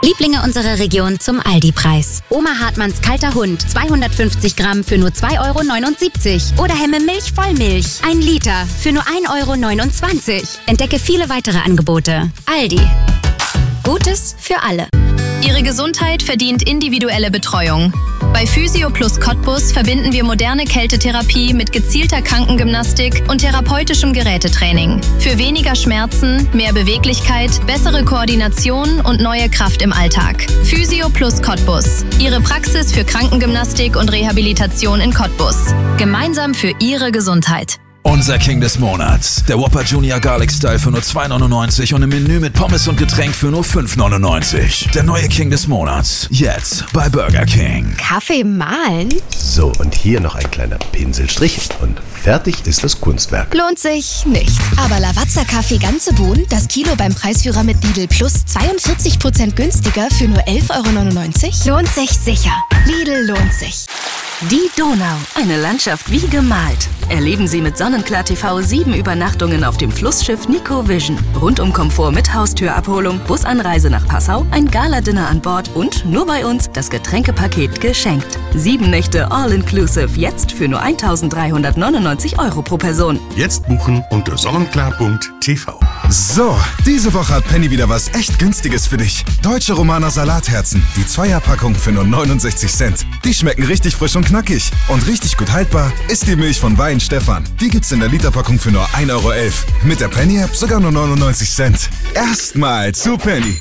Lieblinge unserer Region zum Aldi-Preis. Oma Hartmanns kalter Hund, 250 Gramm für nur 2,79 € Oder Hemme Milch Vollmilch, 1 Liter für nur 1,29 €. Entdecke viele weitere Angebote. Aldi. Gutes für alle. Ihre Gesundheit verdient individuelle Betreuung. Bei Physio Plus Cottbus verbinden wir moderne Kältetherapie mit gezielter Krankengymnastik und therapeutischem Gerätetraining. Für weniger Schmerzen, mehr Beweglichkeit, bessere Koordination und neue Kraft im Alltag. Physio Plus Cottbus. Ihre Praxis für Krankengymnastik und Rehabilitation in Cottbus. Gemeinsam für Ihre Gesundheit. Unser King des Monats. Der Whopper Junior Garlic Style für nur 2,99 € und im Menü mit Pommes und Getränk für nur 5,99 €. Der neue King des Monats. Jetzt bei Burger King. Kaffee mahlen? So, und hier noch ein kleiner Pinselstrich und fertig ist das Kunstwerk. Lohnt sich nicht. Aber Lavazza Kaffee ganze Bohnen, das Kilo beim Preisführer mit Lidl Plus 42% günstiger für nur 11,99 €? Lohnt sich sicher. Lidl lohnt sich. Die Donau, eine Landschaft wie gemalt. Erleben Sie mit Sonnenklar TV 7 Übernachtungen auf dem Flussschiff Nico Vision. Rundum-Komfort mit Haustürabholung, Busanreise nach Passau, ein Gala-Dinner an Bord und nur bei uns das Getränkepaket geschenkt. 7 Nächte All-Inclusive, jetzt für nur 1.399 € pro Person. Jetzt buchen unter sonnenklar.tv. So, diese Woche hat Penny wieder was echt Günstiges für dich. Deutsche Romaner Salatherzen, die 2er-Packung für nur 69 Cent. Die schmecken richtig frisch und knackig. Und richtig gut haltbar ist die Milch von Wein Stefan. Die gibt's in der Literpackung für nur 1,11 €. Mit der Penny-App sogar nur 99 Cent. Erstmal zu Penny.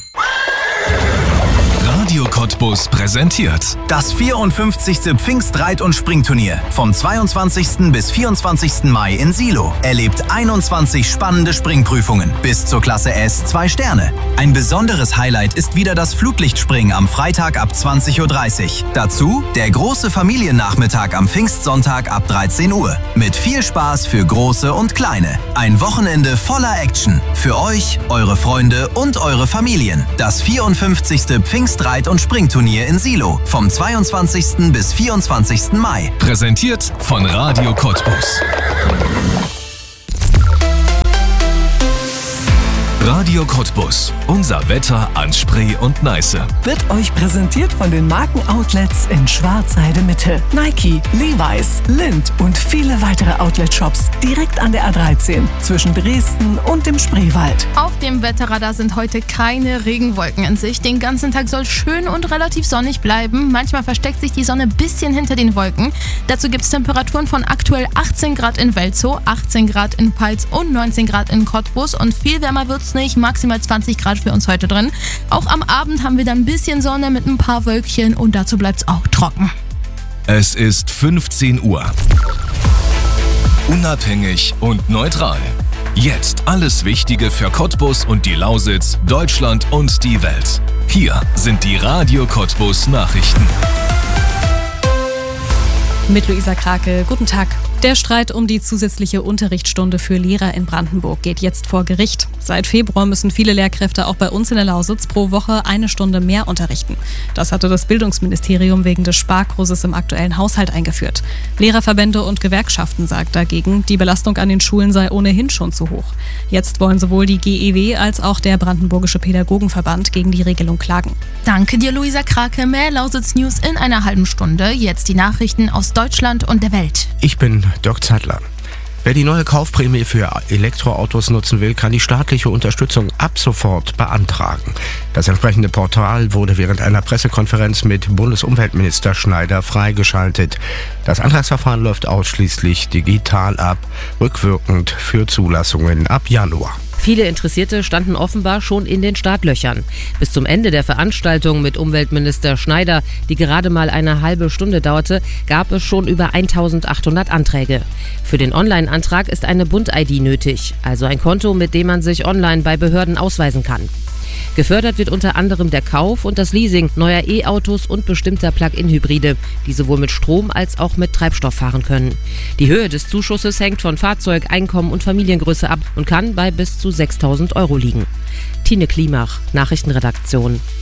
Radio Cottbus präsentiert das 54. Pfingstreit- und Springturnier vom 22. bis 24. Mai in Silo. Erlebt 21 spannende Springprüfungen bis zur Klasse S 2 Sterne. Ein besonderes Highlight ist wieder das Flutlichtspringen am Freitag ab 20:30 Uhr. Dazu der große Familiennachmittag am Pfingstsonntag ab 13 Uhr. Mit viel Spaß für Große und Kleine. Ein Wochenende voller Action. Für euch, eure Freunde und eure Familien. Das 54. Pfingstreit- und Springturnier in Silo vom 22. bis 24. Mai. Präsentiert von Radio Cottbus. Radio Cottbus. Unser Wetter an Spree und Neiße. Wird euch präsentiert von den Markenoutlets in Schwarzheide Mitte. Nike, Levi's, Lindt und viele weitere Outlet-Shops direkt an der A13 zwischen Dresden und dem Spreewald. Auf dem Wetterradar sind heute keine Regenwolken in Sicht. Den ganzen Tag soll schön und relativ sonnig bleiben. Manchmal versteckt sich die Sonne ein bisschen hinter den Wolken. Dazu gibt es Temperaturen von aktuell 18 Grad in Welzow, 18 Grad in Peitz und 19 Grad in Cottbus. Und viel wärmer wird's nicht, maximal 20 Grad für uns heute drin. Auch am Abend haben wir dann ein bisschen Sonne mit ein paar Wölkchen und dazu bleibt es auch trocken. Es ist 15 Uhr. Unabhängig und neutral. Jetzt alles Wichtige für Cottbus und die Lausitz, Deutschland und die Welt. Hier sind die Radio Cottbus Nachrichten. Mit Luisa Krake, guten Tag. Der Streit um die zusätzliche Unterrichtsstunde für Lehrer in Brandenburg geht jetzt vor Gericht. Seit Februar müssen viele Lehrkräfte auch bei uns in der Lausitz pro Woche 1 Stunde mehr unterrichten. Das hatte das Bildungsministerium wegen des Sparkurses im aktuellen Haushalt eingeführt. Lehrerverbände und Gewerkschaften sagen dagegen, die Belastung an den Schulen sei ohnehin schon zu hoch. Jetzt wollen sowohl die GEW als auch der Brandenburgische Pädagogenverband gegen die Regelung klagen. Danke dir, Luisa Krake. Mehr Lausitz News in einer halben Stunde. Jetzt die Nachrichten aus Deutschland und der Welt. Ich bin Dirk Zeitler. Wer die neue Kaufprämie für Elektroautos nutzen will, kann die staatliche Unterstützung ab sofort beantragen. Das entsprechende Portal wurde während einer Pressekonferenz mit Bundesumweltminister Schneider freigeschaltet. Das Antragsverfahren läuft ausschließlich digital ab, rückwirkend für Zulassungen ab Januar. Viele Interessierte standen offenbar schon in den Startlöchern. Bis zum Ende der Veranstaltung mit Umweltminister Schneider, die gerade mal eine halbe Stunde dauerte, gab es schon über 1800 Anträge. Für den Online-Antrag ist eine Bund-ID nötig, also ein Konto, mit dem man sich online bei Behörden ausweisen kann. Gefördert wird unter anderem der Kauf und das Leasing neuer E-Autos und bestimmter Plug-in-Hybride, die sowohl mit Strom als auch mit Treibstoff fahren können. Die Höhe des Zuschusses hängt von Fahrzeug, Einkommen und Familiengröße ab und kann bei bis zu 6.000 € liegen. Tine Klimach, Nachrichtenredaktion.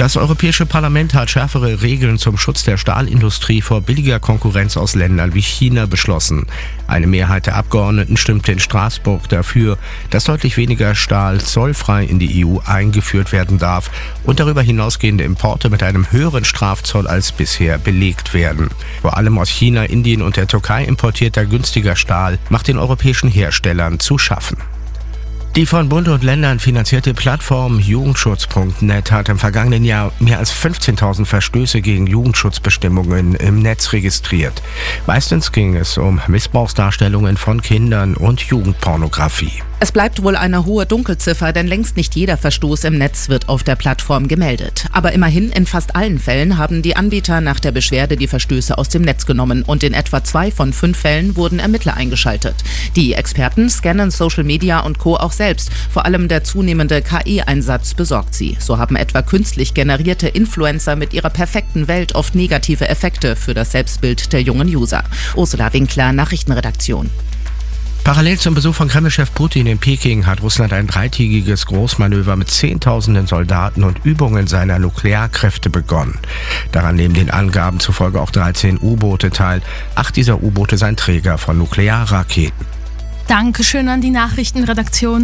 Das Europäische Parlament hat schärfere Regeln zum Schutz der Stahlindustrie vor billiger Konkurrenz aus Ländern wie China beschlossen. Eine Mehrheit der Abgeordneten stimmte in Straßburg dafür, dass deutlich weniger Stahl zollfrei in die EU eingeführt werden darf und darüber hinausgehende Importe mit einem höheren Strafzoll als bisher belegt werden. Vor allem aus China, Indien und der Türkei importierter günstiger Stahl macht den europäischen Herstellern zu schaffen. Die von Bund und Ländern finanzierte Plattform Jugendschutz.net hat im vergangenen Jahr mehr als 15.000 Verstöße gegen Jugendschutzbestimmungen im Netz registriert. Meistens ging es um Missbrauchsdarstellungen von Kindern und Jugendpornografie. Es bleibt wohl eine hohe Dunkelziffer, denn längst nicht jeder Verstoß im Netz wird auf der Plattform gemeldet. Aber immerhin in fast allen Fällen haben die Anbieter nach der Beschwerde die Verstöße aus dem Netz genommen und in etwa 2 von 5 Fällen wurden Ermittler eingeschaltet. Die Experten scannen Social Media und Co. auch selbst. Vor allem der zunehmende KI-Einsatz besorgt sie. So haben etwa künstlich generierte Influencer mit ihrer perfekten Welt oft negative Effekte für das Selbstbild der jungen User. Ursula Winkler, Nachrichtenredaktion. Parallel zum Besuch von Kremlchef Putin in Peking hat Russland ein 3-tägiges Großmanöver mit Zehntausenden Soldaten und Übungen seiner Nuklearkräfte begonnen. Daran nehmen den Angaben zufolge auch 13 U-Boote teil. 8 dieser U-Boote seien Träger von Nuklearraketen. Dankeschön an die Nachrichtenredaktion.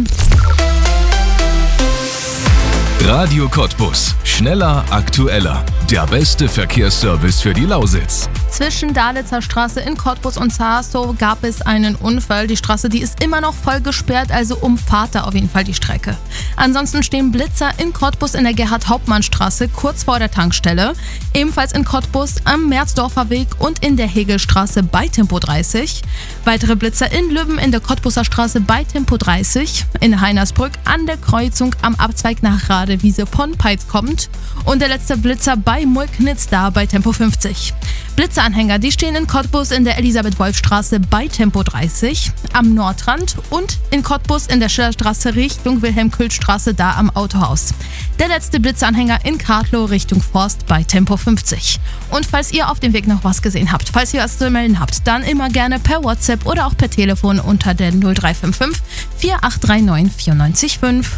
Radio Cottbus. Schneller, aktueller. Der beste Verkehrsservice für die Lausitz. Zwischen Dalitzer Straße in Cottbus und Zahstow gab es einen Unfall. Die Straße, die ist immer noch voll gesperrt, also umfahrt da auf jeden Fall die Strecke. Ansonsten stehen Blitzer in Cottbus in der Gerhard-Hauptmann-Straße kurz vor der Tankstelle. Ebenfalls in Cottbus am Merzdorfer Weg und in der Hegelstraße bei Tempo 30. Weitere Blitzer in Lübben in der Cottbuser Straße bei Tempo 30. In Heinersbrück an der Kreuzung am Abzweig nach Radewiese von Peitz kommt. Und der letzte Blitzer bei Mulknitz da bei Tempo 50. Blitzeranhänger, die stehen in Cottbus in der Elisabeth-Wolf-Straße bei Tempo 30, am Nordrand und in Cottbus in der Schillerstraße Richtung Wilhelm-Kühl-Straße da am Autohaus. Der letzte Blitzeranhänger in Kartlow Richtung Forst bei Tempo 50. Und falls ihr auf dem Weg noch was gesehen habt, falls ihr was zu melden habt, dann immer gerne per WhatsApp oder auch per Telefon unter der 0355 4839 945.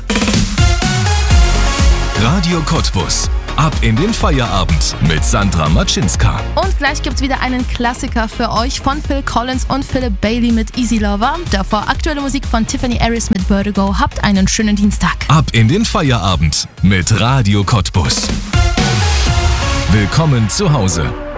Radio Cottbus. Ab in den Feierabend mit Sandra Matschinska. Und gleich gibt's wieder einen Klassiker für euch von Phil Collins und Philip Bailey mit Easy Lover. Davor aktuelle Musik von Tiffany Harris mit Vertigo. Habt einen schönen Dienstag. Ab in den Feierabend mit Radio Cottbus. Willkommen zu Hause.